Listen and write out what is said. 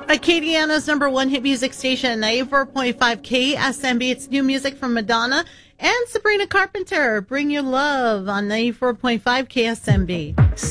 Acadiana's number one hit music station, 94.5 KSMB. It's new music from Madonna and Sabrina Carpenter. Bring Your Love on 94.5 KSMB.